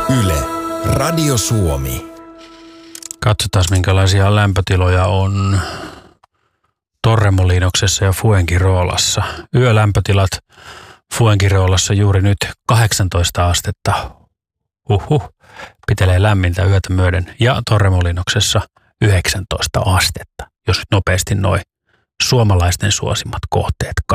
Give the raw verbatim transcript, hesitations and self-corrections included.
Yle, Radio Suomi. Katsotaan, minkälaisia lämpötiloja on Torremolinoksessa ja Fuengiroolassa. Yölämpötilat Fuengiroolassa juuri nyt kahdeksantoista astetta. Huhhuh, pitelee lämmintä yötä myöden. Ja Torremolinoksessa yhdeksäntoista astetta, jos nyt nopeasti noi suomalaisten suosimmat kohteet